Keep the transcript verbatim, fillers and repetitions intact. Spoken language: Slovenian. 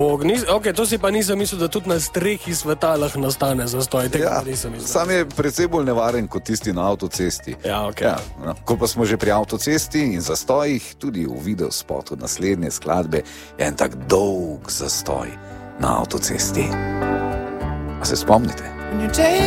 bog, nis, ok, to si pa nisem mislil, da tudi na strehi svetalah nastane zastoj, tega Ja, nisem mislil. sam je precej bolj nevaren kot tisti na avtocesti. Ja, ok. Ja, no. Ko pa smo že pri avtocesti in zastojih, tudi v videospotu naslednje skladbe je en tak dolg zastoj na avtocesti. A se spomnite?